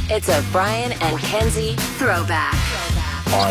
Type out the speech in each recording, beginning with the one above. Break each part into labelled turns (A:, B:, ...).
A: It's a Brian and Kenzie throwback.
B: On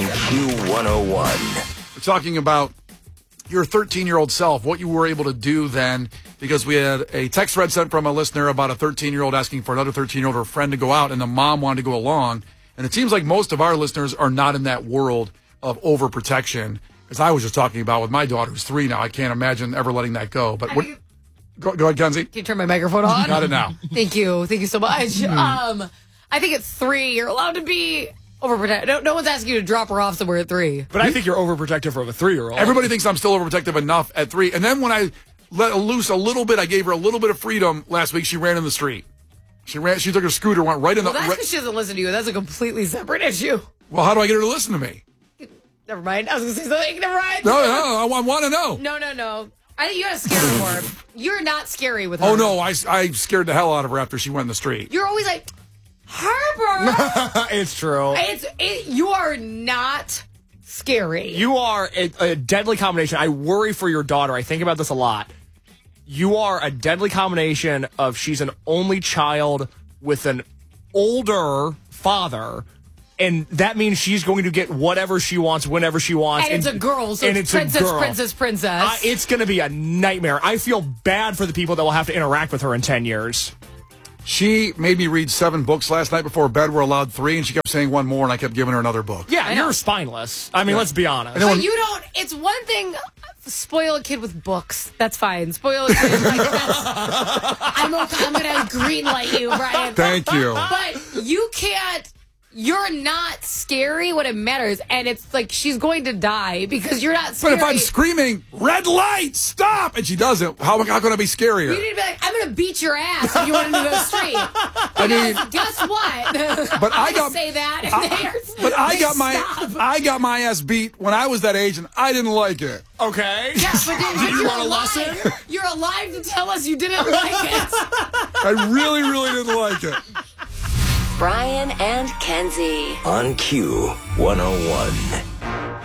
B: Q101.
C: We're talking about your 13-year-old self, what you were able to do then, because we had a text thread sent from a listener about a 13-year-old asking for another 13-year-old or friend to go out, and the mom wanted to go along. And it seems like most of our listeners are not in that world of overprotection, as I was just talking about with my daughter, who's 3 now. I can't imagine ever letting that go. But what? Go ahead, Kenzie.
D: Can you turn my microphone on?
C: Got it now.
D: Thank you. Thank you so much. I think at 3, you're allowed to be overprotective. No one's asking you to drop her off somewhere at 3.
E: But I think you're overprotective for a 3-year-old.
C: Everybody thinks I'm still overprotective enough at 3. And then when I let loose a little bit, I gave her a little bit of freedom last week. She ran in the street. She took her scooter, went right in the...
D: Well, that's because she doesn't listen to you. That's a completely separate issue.
C: Well, how do I get her to listen to me?
D: Never mind. I was going to say something. Never mind.
C: No, I want to know.
D: No. I think you gotta scare her more. You're not scary with her.
C: Oh, no, I scared the hell out of her after she went in the street.
D: You're always like, Harper!
E: It's true.
D: You are not scary.
E: You are a deadly combination. I worry for your daughter. I think about this a lot. You are a deadly combination of she's an only child with an older father, and that means she's going to get whatever she wants, whenever she wants.
D: And it's a girl, so it's princess.
E: It's going to be a nightmare. I feel bad for the people that will have to interact with her in 10 years.
C: She made me read 7 books last night before bed. We're allowed 3, and she kept saying one more, and I kept giving her another book.
E: Yeah, you're spineless. I mean, let's be honest.
D: But you don't... It's one thing... Spoil a kid with books. That's fine. Spoil a kid like this. I'm going to greenlight you, Brian.
C: Thank you.
D: But you can't... You're not scary when it matters, and it's like she's going to die because you're not scary.
C: But if I'm screaming, red light, stop, and she doesn't, how can I be scarier?
D: You need to be like, I'm going to beat your ass if you want to go straight. I mean, guess what?
C: But I got
D: say that.
C: But I got my ass beat when I was that age, and I didn't like it.
E: Okay.
D: Yeah, but
E: did you want a lesson?
D: You're alive to tell us you didn't like it.
C: I really, really didn't like it.
A: Brian and Kenzie.
B: On Q101.